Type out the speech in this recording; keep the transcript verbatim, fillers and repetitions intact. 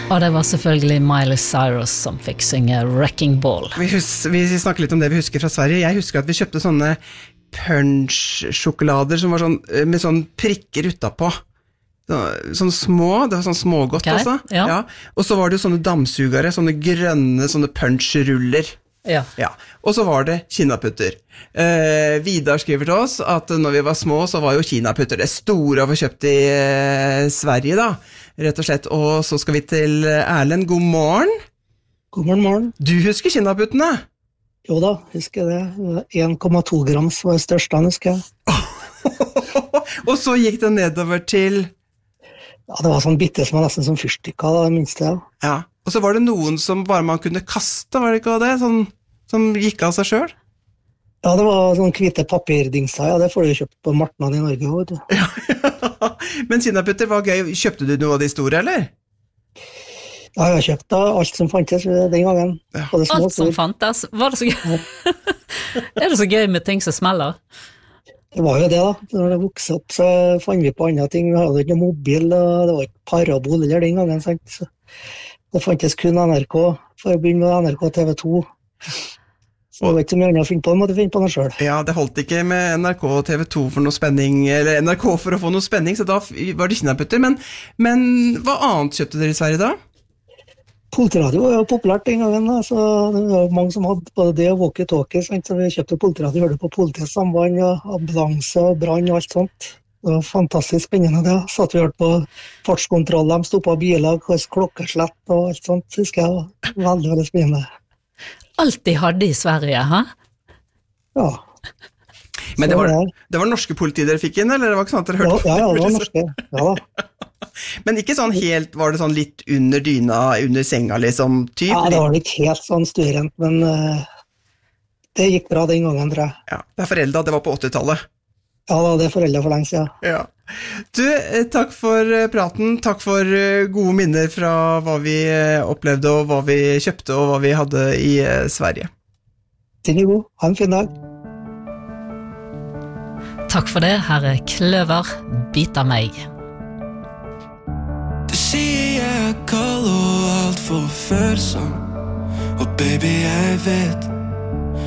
Og det var selvfølgelig Miley Cyrus som fikk synge Wrecking Ball. Vi, hus- vi snakker litt om det vi husker fra Sverige. Jeg husker at vi kjøpte sånne punch-sjokolader som var sånn, med sånn prikker utapå. Så, sånne små, det var sånn smågodt Ok, også. ja. Og så var det jo sånne dammsugere, sånne grønne, sånne punch-ruller. Ja. Ja, og så var det kinaputter. Eh, Vidar skriver til oss at når vi var små, så var jo kinaputter det store å få kjøpt i eh, Sverige da, rett og slett. Og så skal vi til Erlend, god morgen. God morgen, morgen. Du husker kinaputtene? Jo da, husker det. en komma to grams var det største, husker jeg. Og så gikk det nedover til... Ja, det var sånn bitte som var nesten som fyrstikker, det minste jeg. Ja, og så var det noen som bare man kunne kaste, var det ikke det? Sånn, som gikk av seg selv? Ja, det var sånn hvite papirdingser, ja, det får du jo kjøpt på marknaden i Norge, vet du. Ja, men kinaputter var gøy. Kjøpte du noe av de store, eller? Ja, jeg har kjøpt da alt som fantes den gangen. Ja. Både små og Alt som store. fantes. Var det så gøy? Er det så gøy med ting som smeller? Det var jo det da, når det vokste opp så fant vi på andre ting, vi hadde ikke noen mobil, og det var ikke parabol eller den gangen, sant? Så det fantes kun N R K, for å begynne med N R K T V to. Så det var ikke så mye annet å finne på, det måtte finne på noe selv. Ja, det holdt ikke med N R K og T V to for noe spenning, eller N R K for å få noe spenning, så da var det kinaputter. Men, men hva annet kjøpte dere i Sverige da? Politiradio var jo populært den gangen, da, så det var mange som hadde både det og walkie-talkie, sant? Så vi kjøpte politiradio, hørte på politiets samband, og ambulanse og brann og alt sånt. Det var fantastisk spennende det. Satt vi hørte på fartskontroll, de stod på biler, klokkeslett og alt sånt, husker jeg, var veldig, veldig spennende. Alt de hadde i Sverige, ha? Ja. Men det Så var, det- det var norske politi dere fikk inn, eller det var ikke sånn at dere Ja, hørte på? ja, ja, det var norske, ja da. Men ikke sånn helt, var det sånn litt under dyna, under senga liksom, typ? Ja, det var ikke helt sånn styrent, men uh, det gikk bra den gangen, tror jeg. Ja, det er foreldre, det var på åttitallet. Ja, da, det er foreldre for lenge siden. Ja. Du, eh, takk for eh, praten, takk for eh, gode minner fra hva vi eh, opplevde og hva vi kjøpte og hva vi hadde i eh, Sverige. Den er god, ha en fin dag. Takk for det, her er Kløver, Bit av meg. Du sier jeg er kald og alt for følsom, og baby jeg vet